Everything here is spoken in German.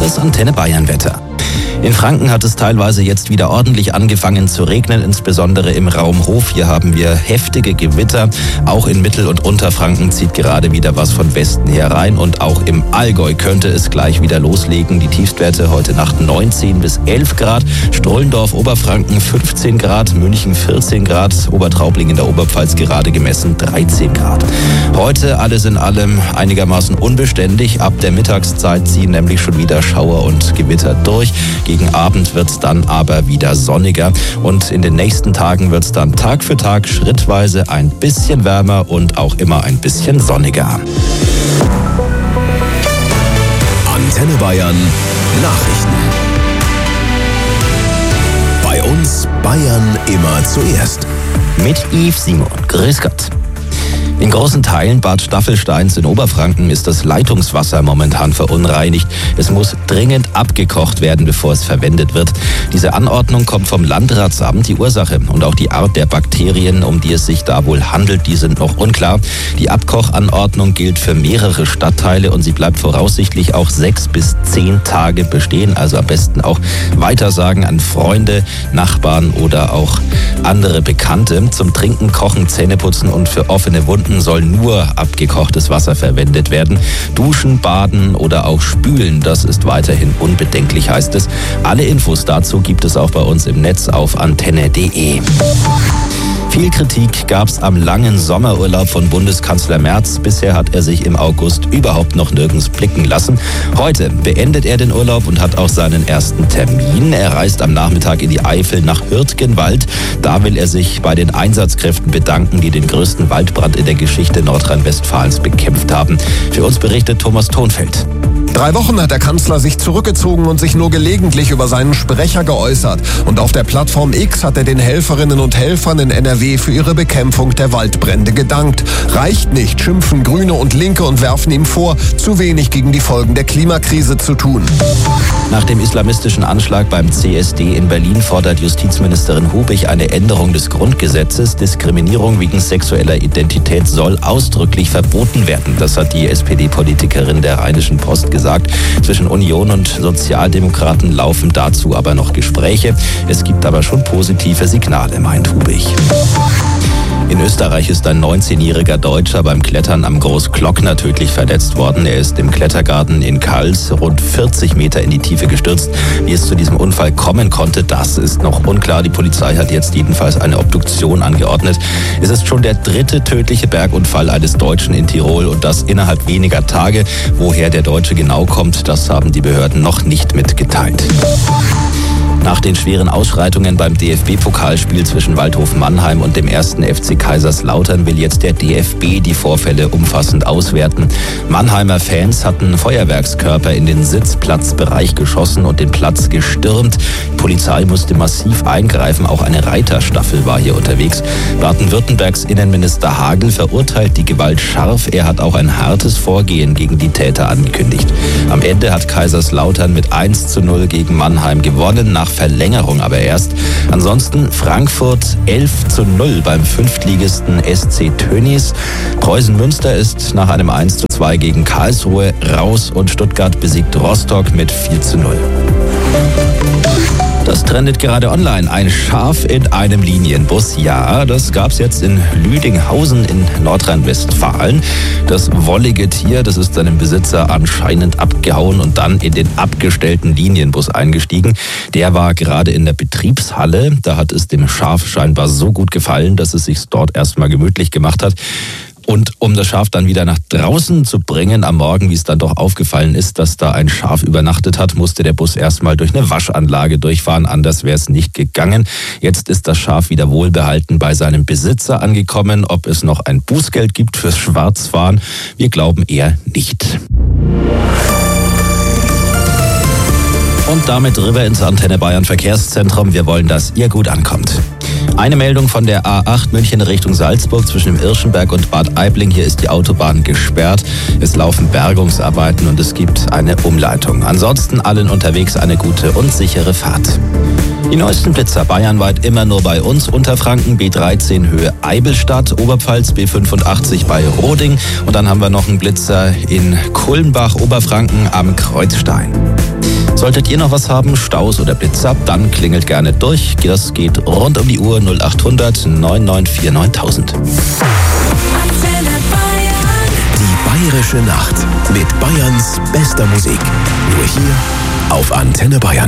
Das Antenne Bayern Wetter. In Franken hat es teilweise jetzt wieder ordentlich angefangen zu regnen, insbesondere im Raum Hof. Hier haben wir heftige Gewitter. Auch in Mittel- und Unterfranken zieht gerade wieder was von Westen her rein. Und auch im Allgäu könnte es gleich wieder loslegen. Die Tiefstwerte heute Nacht 19 bis 11 Grad. Strollendorf, Oberfranken 15 Grad. München 14 Grad. Obertraubling in der Oberpfalz gerade gemessen 13 Grad. Heute alles in allem einigermaßen unbeständig. Ab der Mittagszeit ziehen nämlich schon wieder Schauer und Gewitter durch. Gegen Abend wird es dann aber wieder sonniger und in den nächsten Tagen wird es dann Tag für Tag schrittweise ein bisschen wärmer und auch immer ein bisschen sonniger. Antenne Bayern Nachrichten. Bei uns Bayern immer zuerst. Mit Yves Simon. Grüß Gott. In großen Teilen Bad Staffelsteins in Oberfranken ist das Leitungswasser momentan verunreinigt. Es muss dringend abgekocht werden, bevor es verwendet wird. Diese Anordnung kommt vom Landratsamt. Die Ursache und auch die Art der Bakterien, um die es sich da wohl handelt, die sind noch unklar. Die Abkochanordnung gilt für mehrere Stadtteile und sie bleibt voraussichtlich auch 6 bis 10 Tage bestehen. Also am besten auch weitersagen an Freunde, Nachbarn oder auch andere Bekannte. Zum Trinken, Kochen, Zähneputzen und für offene Wunden soll nur abgekochtes Wasser verwendet werden. Duschen, baden oder auch spülen, das ist weiterhin unbedenklich, heißt es. Alle Infos dazu gibt es auch bei uns im Netz auf antenne.de. Viel Kritik gab es am langen Sommerurlaub von Bundeskanzler Merz. Bisher hat er sich im August überhaupt noch nirgends blicken lassen. Heute beendet er den Urlaub und hat auch seinen ersten Termin. Er reist am Nachmittag in die Eifel nach Hürtgenwald. Da will er sich bei den Einsatzkräften bedanken, die den größten Waldbrand in der Geschichte Nordrhein-Westfalens bekämpft haben. Für uns berichtet Thomas Thonfeld. 3 Wochen hat der Kanzler sich zurückgezogen und sich nur gelegentlich über seinen Sprecher geäußert. Und auf der Plattform X hat er den Helferinnen und Helfern in NRW für ihre Bekämpfung der Waldbrände gedankt. Reicht nicht, schimpfen Grüne und Linke und werfen ihm vor, zu wenig gegen die Folgen der Klimakrise zu tun. Nach dem islamistischen Anschlag beim CSD in Berlin fordert Justizministerin Hubig eine Änderung des Grundgesetzes. Diskriminierung wegen sexueller Identität soll ausdrücklich verboten werden. Das hat die SPD-Politikerin der Rheinischen Post gesagt. Zwischen Union und Sozialdemokraten laufen dazu aber noch Gespräche. Es gibt aber schon positive Signale, meint Hubig. In Österreich ist ein 19-jähriger Deutscher beim Klettern am Großglockner tödlich verletzt worden. Er ist im Klettergarten in Kals rund 40 Meter in die Tiefe gestürzt. Wie es zu diesem Unfall kommen konnte, das ist noch unklar. Die Polizei hat jetzt jedenfalls eine Obduktion angeordnet. Es ist schon der 3. tödliche Bergunfall eines Deutschen in Tirol und das innerhalb weniger Tage. Woher der Deutsche genau kommt, das haben die Behörden noch nicht mitgeteilt. Nach den schweren Ausschreitungen beim DFB-Pokalspiel zwischen Waldhof Mannheim und dem 1. FC Kaiserslautern will jetzt der DFB die Vorfälle umfassend auswerten. Mannheimer Fans hatten Feuerwerkskörper in den Sitzplatzbereich geschossen und den Platz gestürmt. Die Polizei musste massiv eingreifen, auch eine Reiterstaffel war hier unterwegs. Baden-Württembergs Innenminister Hagel verurteilt die Gewalt scharf. Er hat auch ein hartes Vorgehen gegen die Täter angekündigt. Am Ende hat Kaiserslautern mit 1:0 gegen Mannheim gewonnen, nach Verlängerung aber erst. Ansonsten Frankfurt 11:0 beim Fünftligisten SC Tönnies. Preußen Münster ist nach einem 1:2 gegen Karlsruhe raus und Stuttgart besiegt Rostock mit 4:0. Das trendet gerade online. Ein Schaf in einem Linienbus. Ja, das gab's jetzt in Lüdinghausen in Nordrhein-Westfalen. Das wollige Tier, das ist seinem Besitzer anscheinend abgehauen und dann in den abgestellten Linienbus eingestiegen. Der war gerade in der Betriebshalle. Da hat es dem Schaf scheinbar so gut gefallen, dass es sich dort erstmal gemütlich gemacht hat. Und um das Schaf dann wieder nach draußen zu bringen, am Morgen, wie es dann doch aufgefallen ist, dass da ein Schaf übernachtet hat, musste der Bus erstmal durch eine Waschanlage durchfahren, anders wäre es nicht gegangen. Jetzt ist das Schaf wieder wohlbehalten bei seinem Besitzer angekommen. Ob es noch ein Bußgeld gibt fürs Schwarzfahren, wir glauben eher nicht. Und damit rüber ins Antenne Bayern Verkehrszentrum. Wir wollen, dass ihr gut ankommt. Eine Meldung von der A8 München Richtung Salzburg zwischen dem Irschenberg und Bad Aibling. Hier ist die Autobahn gesperrt. Es laufen Bergungsarbeiten und es gibt eine Umleitung. Ansonsten allen unterwegs eine gute und sichere Fahrt. Die neuesten Blitzer bayernweit immer nur bei uns. Unterfranken B13 Höhe Eibelstadt, Oberpfalz B85 bei Roding. Und dann haben wir noch einen Blitzer in Kulmbach, Oberfranken am Kreuzstein. Solltet ihr noch was haben, Staus oder Blitzer, dann klingelt gerne durch. Das geht rund um die Uhr 0800 994 9000. Die Bayerische Nacht mit Bayerns bester Musik. Nur hier auf Antenne Bayern.